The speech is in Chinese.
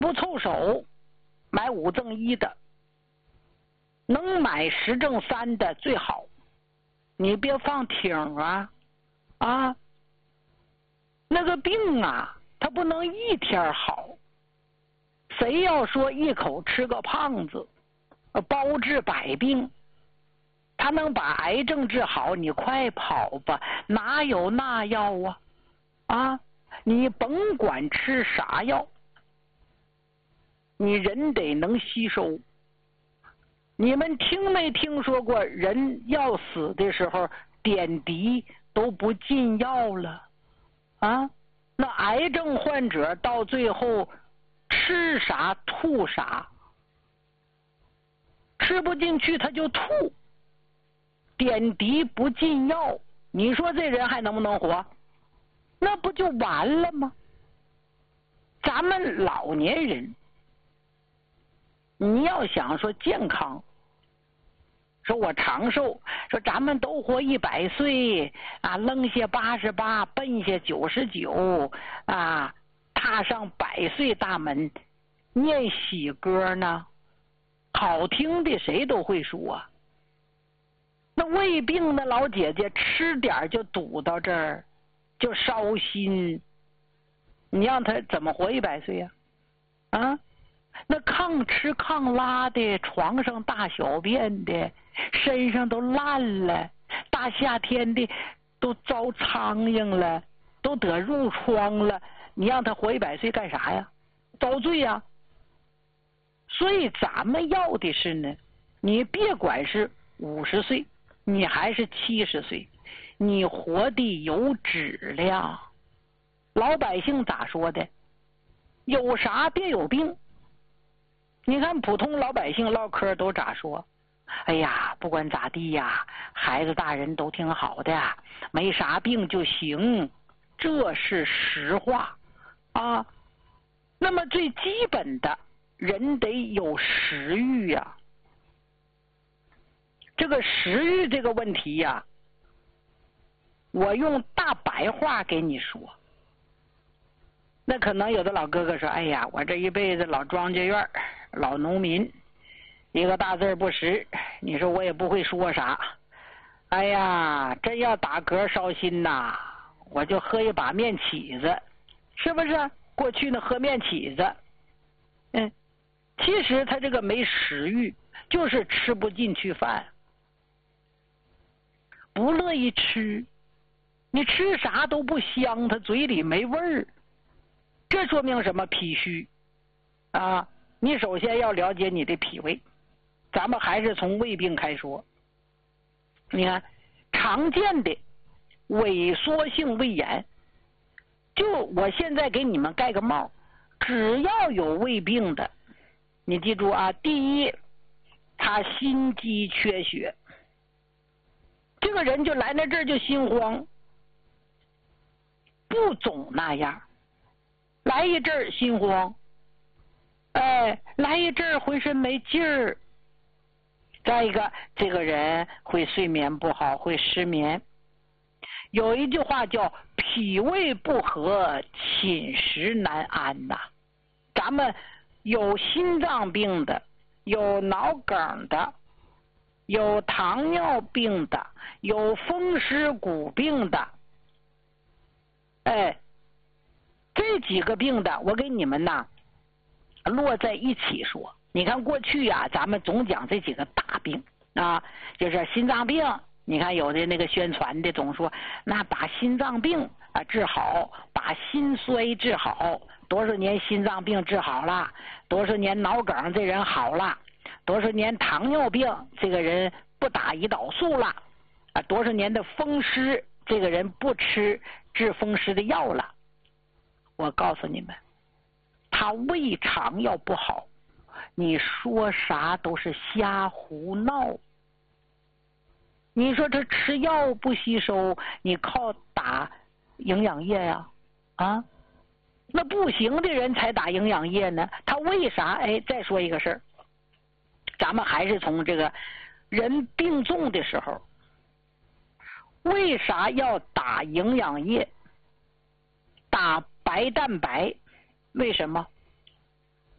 不凑手，买5赠1的，能买10赠3的最好。你别放挺啊，那个病啊，它不能一天好。谁要说一口吃个胖子，包治百病，他能把癌症治好，你快跑吧！哪有那药啊？你甭管吃啥药，你人得能吸收。你们听没听说过人要死的时候点滴都不进药了啊？那癌症患者到最后吃啥吐啥，吃不进去他就吐，点滴不进药，你说这人还能不能活？那不就完了吗？咱们老年人，你要想说健康，说我长寿，说咱们都活100岁啊，扔下88，奔下99啊，踏上100岁大门，念喜歌呢，好听的谁都会说。那胃病的老姐姐吃点就堵到这儿，就烧心，你让她怎么活100岁呀？那抗吃抗拉的，床上大小便的，身上都烂了，大夏天的都招苍蝇了，都得褥疮了，你让他活100岁干啥呀？遭罪呀！所以咱们要的是呢，你别管是50岁，你还是70岁，你活的有质量。老百姓咋说的？有啥别有病。你看普通老百姓唠嗑都咋说？哎呀，不管咋地呀，孩子大人都挺好的，没啥病就行，这是实话啊。那么最基本的，人得有食欲呀。这个食欲这个问题呀，我用大白话给你说。那可能有的老哥哥说，哎呀，我这一辈子老庄稼院，老农民，一个大字不识，你说我也不会说啥。哎呀，真要打嗝烧心呐，我就喝一把面起子，是不是？过去呢喝面起子，其实他这个没食欲，就是吃不进去饭，不乐意吃，你吃啥都不香，他嘴里没味儿。这说明什么？脾虚啊！你首先要了解你的脾胃，咱们还是从胃病开说。你看，常见的萎缩性胃炎，就我现在给你们盖个帽，只要有胃病的，你记住啊，第一，他心肌缺血，这个人就来到这儿就心慌，不总那样。来一阵儿心慌，来一阵儿浑身没劲儿。再一个，这个人会睡眠不好，会失眠。有一句话叫“脾胃不和，寝食难安”呐。咱们有心脏病的，有脑梗的，有糖尿病的，有风湿骨病的，这几个病的，我给你们呐落在一起说。你看过去啊，咱们总讲这几个大病啊，就是心脏病。你看有的那个宣传的总说，那把心脏病啊治好，把心衰治好，多少年心脏病治好了，多少年脑梗这人好了，多少年糖尿病这个人不打胰岛素了啊，多少年的风湿这个人不吃治风湿的药了。我告诉你们，他胃肠要不好，你说啥都是瞎胡闹。你说这吃药不吸收，你靠打营养液呀？那不行的人才打营养液呢。他为啥？再说一个事儿，咱们还是从这个人病重的时候，为啥要打营养液？打白蛋白，为什么？